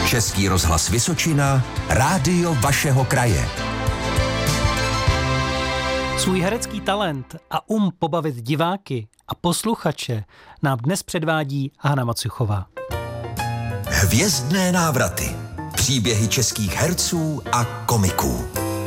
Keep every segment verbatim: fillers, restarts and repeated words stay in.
Český rozhlas Vysočina, rádio vašeho kraje. Svůj herecký talent a um pobavit diváky a posluchače nám dnes předvádí Hana Macuchová. Hvězdné návraty. Příběhy českých herců a komiků.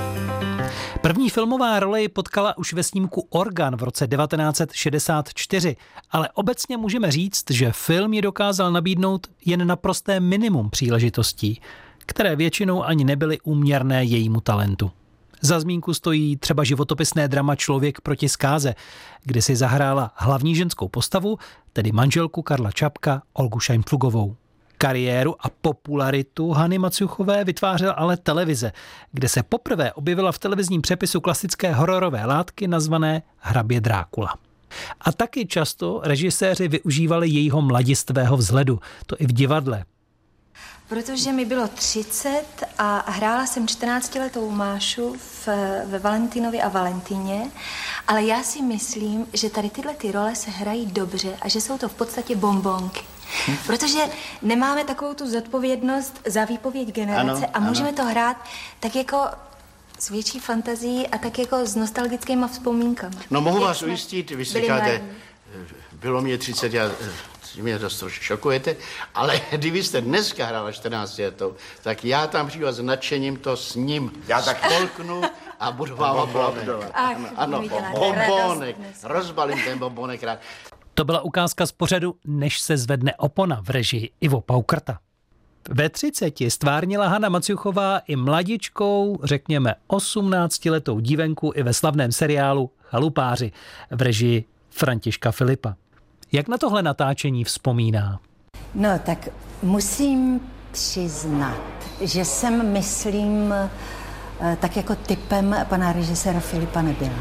První filmová role ji potkala už ve snímku Organ v roce devatenáct set šedesát čtyři, ale obecně můžeme říct, že film ji dokázal nabídnout jen naprosté minimum příležitostí, které většinou ani nebyly úměrné jejímu talentu. Za zmínku stojí třeba životopisné drama Člověk proti zkáze, kde si zahrála hlavní ženskou postavu, tedy manželku Karla Čapka, Olgu Šajnpflugovou. Kariéru a popularitu Hany Macuchové vytvářela ale televize, kde se poprvé objevila v televizním přepisu klasické hororové látky nazvané Hrabě Drákula. A taky často režiséři využívali jejího mladistvého vzhledu, to i v divadle. Protože mi bylo třicet a hrála jsem čtrnáctiletou Mášu v, ve Valentinovi a Valentíně, ale já si myslím, že tady tyhle ty role se hrají dobře a že jsou to v podstatě bonbonky. Hm. Protože nemáme takovou tu zodpovědnost za výpověď generace ano, a můžeme ano. to hrát tak jako s větší fantazií a tak jako s nostalgickými vzpomínkami. No mohu Jak vás ujistit, vy si říkáte, bylo mě třicet, já, mě to trošku šokujete, ale kdybyste dneska hrála čtrnáct letou, tak já tam přijdu a s nadšením to s ním. Já tak polknu a budu vám aplaudovat. Ano, ano bombonek, rozbalím ten bombonek rád. To byla ukázka z pořadu Než se zvedne opona v režii Ivo Paukrta. Ve třiceti stvárnila Hana Macuchová i mladičkou, řekněme osmnáctiletou dívenku i ve slavném seriálu Chalupáři v režii Františka Filipa. Jak na tohle natáčení vzpomíná? No tak musím přiznat, že jsem, myslím, tak jako typem pana režiséra Filipa nebyla.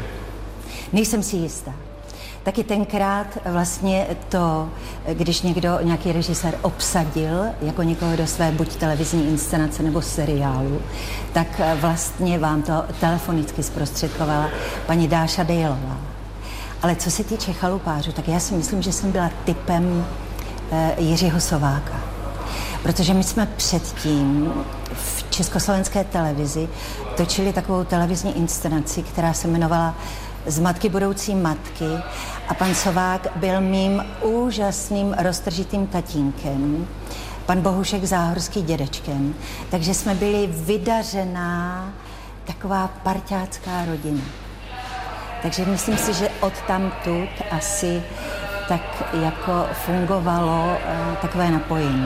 Nejsem si jistá. Taky tenkrát vlastně to, když někdo, nějaký režisér obsadil jako někoho do své buď televizní inscenace nebo seriálu, tak vlastně vám to telefonicky zprostředkovala paní Dáša Dejlová. Ale co se týče Chalupářů, tak já si myslím, že jsem byla typem e, Jiřího Sováka. Protože my jsme předtím v československé televizi točili takovou televizní inscenaci, která se jmenovala Z matky budoucí matky a pan Sovák byl mým úžasným roztržitým tatínkem, pan Bohušek Záhorský dědečkem, takže jsme byli vydařená taková parťácká rodina. Takže myslím si, že odtamtud asi tak jako fungovalo uh, takové napojení.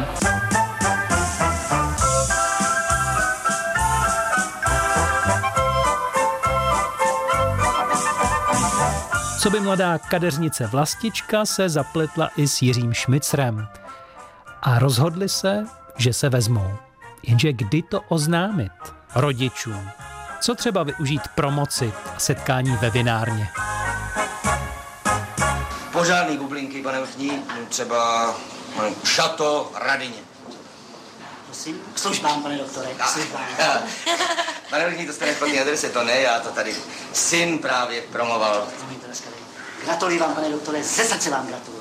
Coby mladá kadeřnice Vlastička se zapletla i s Jiřím Šmicrem. A rozhodli se, že se vezmou. Jenže kdy to oznámit rodičům? Co třeba využít promoci a setkání ve vinárně? Pořádný bublinky, pane Vrchní, třeba Šato Radině. Prosím, k službám, pane doktore, k službám. Pane Vrchní, to jste nešpatný adrese, to ne, já to tady syn právě promoval. Gratuluji vám, pane doktore, ze srdce vám gratuluji.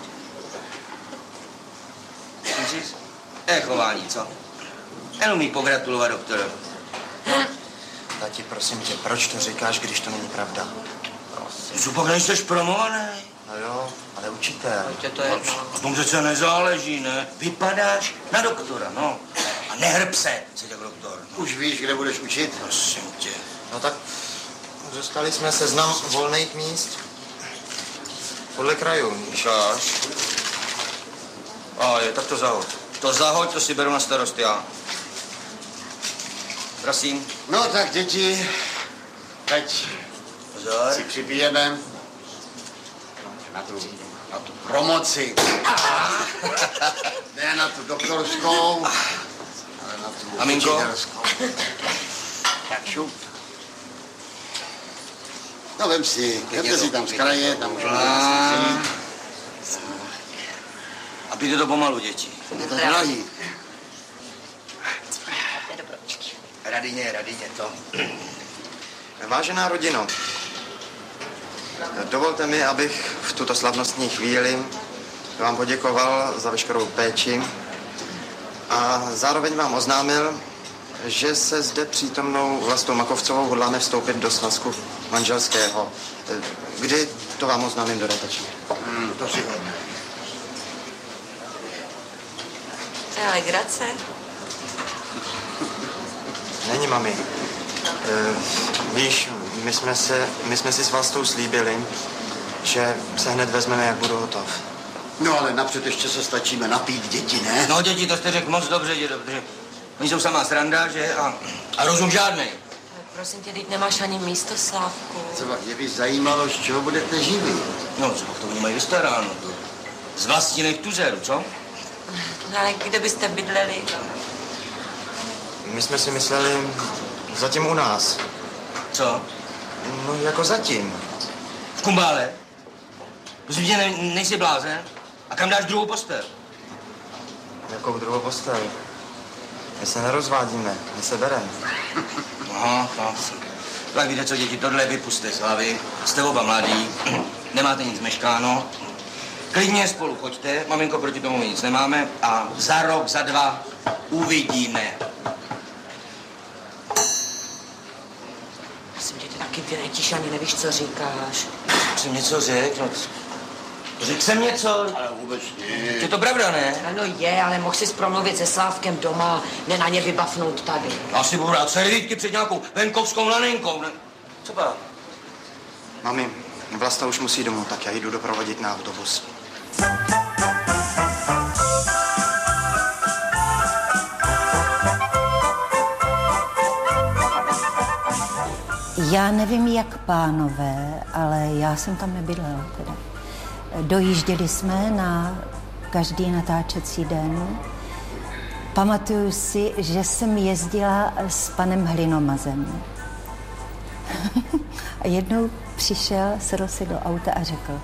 Můžeš? Je chování, co? Neumí pogratulovat doktor. Tati, prosím tě, proč to říkáš, když to není pravda? Prosím. Co pak nejseš promovaný? No jo, ale učitel. No, to je no, a tom přece nezáleží, ne? Vypadáš na doktora, no. A nehrb se, jsi tak doktor. No. Už víš, kde budeš učit? Prosím tě. No tak dostali jsme seznam volných míst. Podle krajů. Čáš. A je, tak to zahoď. To zahoď, to si beru na starost já. Prosím. No tak, děti, teď Pozor. si připijeme na tu, na tu promoci. Ne na tu doktorskou, ale na tu Aminko. učitelskou. Tak šup. No vem si, vemte si tam z kraje, tam můžeme zase A pijte to pomalu, děti. je to drahý. Radině, Radině, to. Vážená rodino, dovolte mi, abych v tuto slavnostní chvíli vám poděkoval za veškerou péči A zároveň vám oznámil, že se zde přítomnou Vlastou Makovcovou hodláme vstoupit do svazku manželského. Kdy to vám oznámím dodatečně? Hmm, to si hodně. To je legrace. Není, mami. E, víš, my jsme, se, my jsme si s Vlastou slíbili, že se hned vezmeme, jak budu hotov. No ale napřed ještě se stačíme napít, děti, ne? No děti, to jste řekl moc dobře, dědo, protože oni jsou samá sranda, že? A, a rozum žádnej. Prosím tě, teď nemáš ani místo, Slávku. Co mě by zajímalo, z čeho budete živí? No, co to oni mají vystaráno, to. Z vlastních tuzeru, co? No, ale kde byste bydleli? My jsme si mysleli zatím u nás. Co? No, jako zatím. V Kumbále? Prosím tě, ne, nejsi blázen? A kam dáš druhou postel? Jakou druhou postel? My se nerozvádíme, my se bereme. Aha, no. Tak víte co, děti, tohle vypuste z hlavy. Jste oba mladí, nemáte nic meškáno. Klidně spolu choďte, maminko, proti tomu nic nemáme a za rok, za dva uvidíme. Prosím tě, ty taky vyletíš, ani nevíš, co říkáš. Jsem něco řekl, no. Řekl jsem něco? Ale vůbec ne. Je to pravda, ne? Ano je, ale mohl jsi promluvit se Slávkem doma, ne na ně vybafnout tady. Asi budu rád servítky před nějakou venkovskou laninkou, ne? Co pak? Mami, Vlasta už musí domů, tak já jdu doprovodit na autobus. Já nevím, jak pánové, ale já jsem tam nebydlela teda. Dojížděli jsme na každý natáčecí den. Pamatuju si, že jsem jezdila s panem Hlinomazem. A jednou přišel, sedl si do auta a řekl: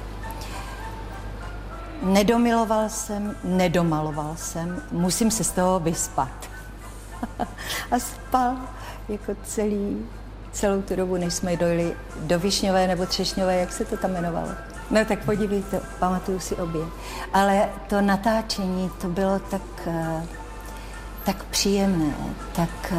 nedomiloval jsem, nedomaloval jsem, musím se z toho vyspat. A spal jako celý, celou tu dobu, než jsme dojeli do Višňové nebo Třešňové, jak se to tam jmenovalo. No tak podívejte, pamatuju si obě. Ale to natáčení, to bylo tak, tak příjemné, tak...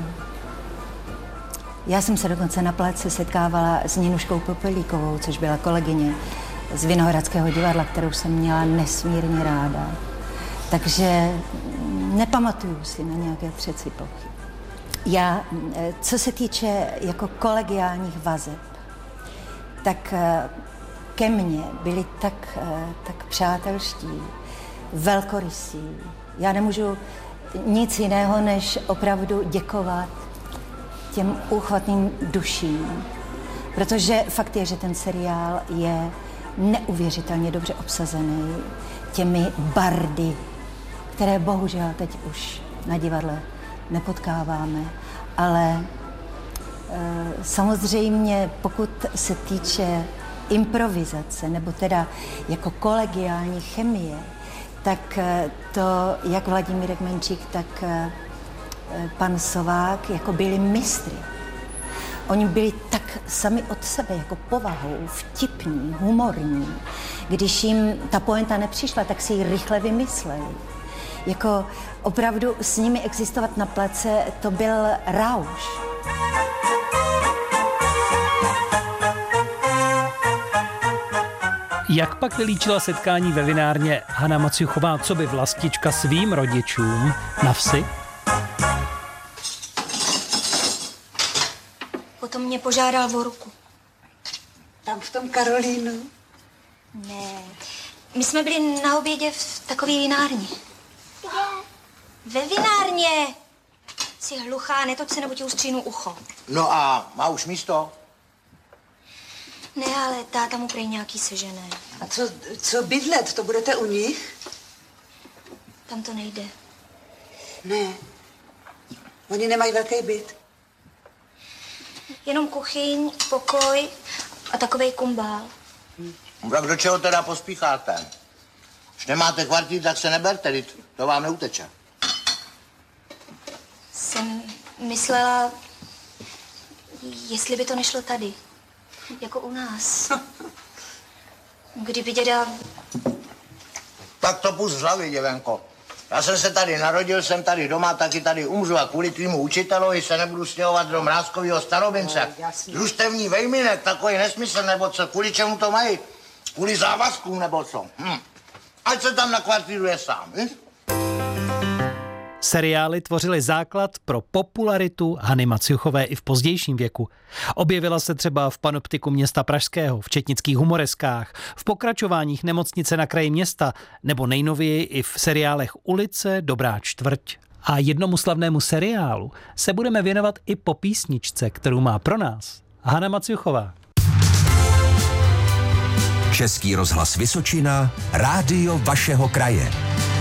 Já jsem se dokonce na pláci setkávala s Ninuškou Popelíkovou, což byla kolegyně z Vinohradského divadla, kterou jsem měla nesmírně ráda. Takže nepamatuju si na nějaké třeci plochy. Já, co se týče jako kolegiálních vazeb, tak ke mně byli tak, tak přátelští, velkorysí. Já nemůžu nic jiného, než opravdu děkovat těm úchvatným duším, protože fakt je, že ten seriál je neuvěřitelně dobře obsazený těmi bardy, které bohužel teď už na divadle nepotkáváme, ale e, samozřejmě pokud se týče improvizace, nebo teda jako kolegiální chemie, tak to, jak Vladimírek Menčík, tak pan Sovák, jako byli mistry. Oni byli tak sami od sebe, jako povahou, vtipní, humorní. Když jim ta pointa nepřišla, tak si ji rychle vymysleli. Jako opravdu s nimi existovat na place, to byl rauš. Jak pak vylíčila setkání ve vinárně Hana Maciuchová, co by Vlastička svým rodičům na vsi? Potom mě požádal o ruku. Tam v tom Karolínu? Ne. My jsme byli na obědě v takové vinárně. Kde? Ve vinárně. Jsi hluchá, netoč se, nebo ti ustřínu ucho. No a má už místo? Ne, ale táta mu prej nějaký sežené. A co, co bydlet? To budete u nich? Tam to nejde. Ne. Oni nemají velký byt. Jenom kuchyň, pokoj a takovej kumbál. Hm. Tak do čeho teda pospícháte? Když nemáte kvartír, tak se neberte, to vám neuteče. Jsem myslela, jestli by to nešlo tady. Jako u nás. Kdyby děda... Tak to pust z hlavy, děvenko. Já jsem se tady narodil, jsem tady doma, taky tady umřu a kvůli tvýmu učitelovi se nebudu stěhovat do Mrázkovýho Starobince. No, družstevní vejminek, takový nesmysl, nebo co, kvůli čemu to mají? Kvůli závazkům, nebo co? Hm. Ať se tam nakvartíruje sám, víš? Seriály tvořily základ pro popularitu Hany Maciuchové i v pozdějším věku. Objevila se třeba v Panoptiku města pražského, v četnických humoreskách, v pokračováních Nemocnice na kraji města nebo nejnověji i v seriálech Ulice, Dobrá čtvrť. A jednomu slavnému seriálu se budeme věnovat i po písničce, kterou má pro nás Hana Maciuchová. Český rozhlas Vysočina, rádio vašeho kraje.